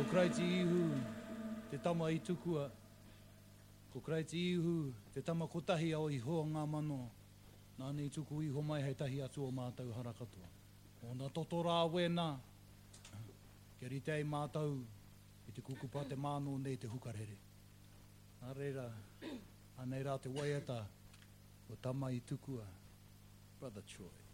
Kraiti ihu, te tama i tukua. Ko Kraiti ihu, te tama kotahi au i hoa ngā mano. Nāne i tuku iho mai hei tahi atu o mātou harakatoa. O nā toto rā wēnā, ke ritei mātou i te kukupa te māno nei te hukarere. Nā reira, anei rā te waiata o tama i tukua, Brother Troy.